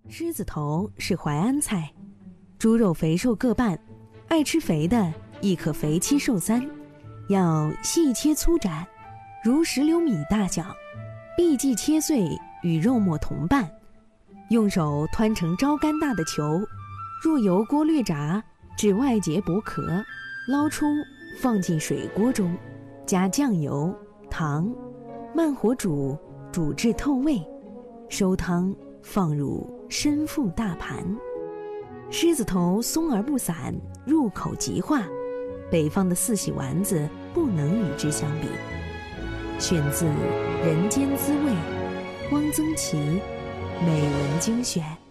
狮子头是淮安菜，猪肉肥瘦各半，爱吃肥的亦可肥7瘦3，要细切粗斩，如16米大小，必忌切碎与肉末同拌，用手湍成招干大的球，入油锅略炸，至外结薄壳，捞出放进水锅中，加酱油、糖，慢火煮，煮至透味，收汤，放入深腹大盘。狮子头松而不散，入口即化，北方的四喜丸子不能与之相比。选自《人间滋味》，汪曾祺美文精选。